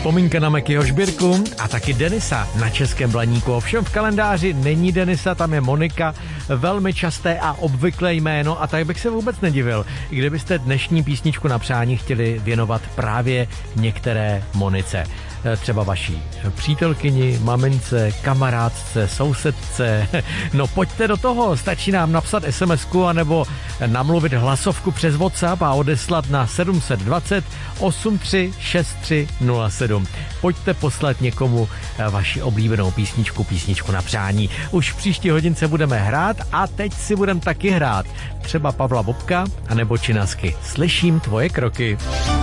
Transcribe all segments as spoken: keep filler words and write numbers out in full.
Vzpomínka na Mekyho Žbírku a taky Denisa na Českém Blaníku. Ovšem v kalendáři není Denisa, tam je Monika, velmi časté a obvyklé jméno, a tak bych se vůbec nedivil, i kdybyste dnešní písničku na přání chtěli věnovat právě některé Monice. Třeba vaší přítelkyni, mamince, kamarádce, sousedce. No pojďte do toho, stačí nám napsat SMSku anebo namluvit hlasovku přes WhatsApp a odeslat na sedm set dvacet osm tři šest tři nula sedm. Pojďte poslat někomu vaši oblíbenou písničku, písničku na přání. Už v příští hodince budeme hrát a teď si budeme taky hrát. Třeba Pavla Bobka anebo Činasky. Slyším tvoje kroky.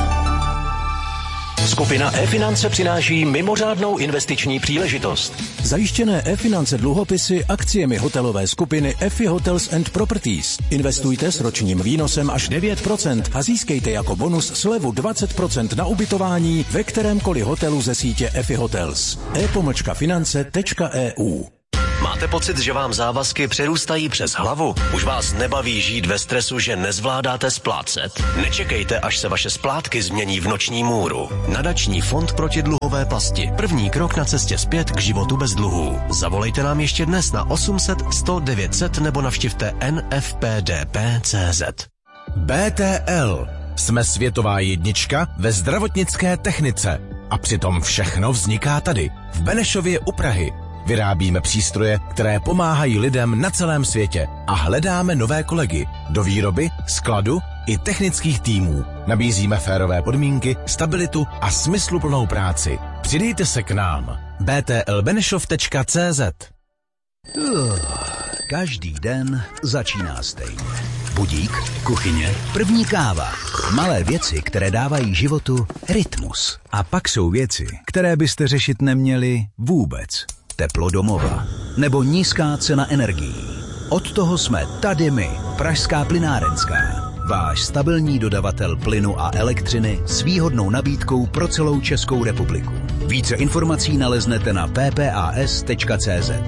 Skupina E-finance přináší mimořádnou investiční příležitost. Zajištěné E-finance dluhopisy akciemi hotelové skupiny Effie Hotels and Properties. Investujte s ročním výnosem až devět procent a získejte jako bonus slevu dvacet procent na ubytování ve kterémkoliv hotelu ze sítě Effie Hotels. e pomlčka finance tečka e u. Máte pocit, že vám závazky přerůstají přes hlavu? Už vás nebaví žít ve stresu, že nezvládáte splácet? Nečekejte, až se vaše splátky změní v noční můru. Nadační fond proti dluhové pasti. První krok na cestě zpět k životu bez dluhů. Zavolejte nám ještě dnes na osm set sto devět set nebo navštivte n f p d p tečka c z. B T L. Jsme světová jednička ve zdravotnické technice. A přitom všechno vzniká tady, v Benešově u Prahy. Vyrábíme přístroje, které pomáhají lidem na celém světě a hledáme nové kolegy do výroby, skladu i technických týmů. Nabízíme férové podmínky, stabilitu a smysluplnou práci. Přidejte se k nám. b t l benešov tečka c z. Uh, každý den začíná stejně. Budík, kuchyně, první káva. Malé věci, které dávají životu rytmus. A pak jsou věci, které byste řešit neměli vůbec. Teplo domova nebo nízká cena energií. Od toho jsme tady my, Pražská plynárenská. Váš stabilní dodavatel plynu a elektřiny s výhodnou nabídkou pro celou Českou republiku. Více informací naleznete na p p a s tečka c z.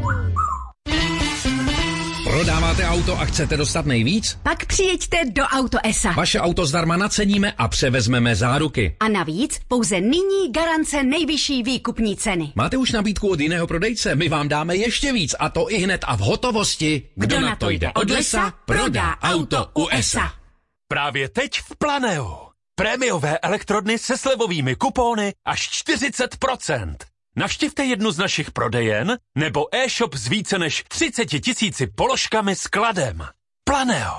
Prodáváte auto a chcete dostat nejvíc? Pak přijeďte do Auto S A. Vaše auto zdarma naceníme a převezmeme záruky. A navíc pouze nyní garance nejvyšší výkupní ceny. Máte už nabídku od jiného prodejce? My vám dáme ještě víc, a to i hned a v hotovosti. Kdo, Kdo na to jde od lesa, prodá auto u S A. Právě teď v Planeu. Prémiové elektrodny se slevovými kupóny až čtyřicet procent. Navštivte jednu z našich prodejen nebo e-shop s více než třicet tisíci položkami s kladem. Planeo.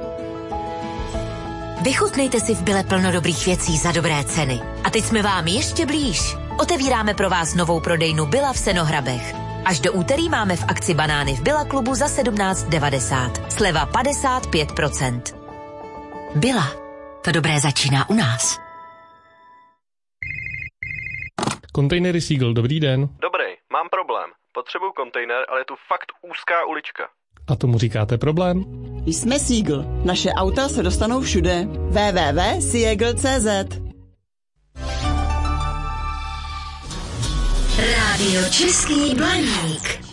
Vychutnejte si v Bile plno dobrých věcí za dobré ceny. A teď jsme vám ještě blíž. Otevíráme pro vás novou prodejnu Billa v Senohrabech. Až do úterý máme v akci banány v Billa klubu za sedmnáct devadesát. Sleva padesát pět procent. Billa. To dobré začíná u nás. Kontejnery Seagull, dobrý den. Dobrý, mám problém. Potřebuju kontejner, ale je tu fakt úzká ulička. A tomu říkáte problém? Jsme Seagull. Naše auta se dostanou všude. w w w tečka seagull tečka c z. Rádio Český Blaník.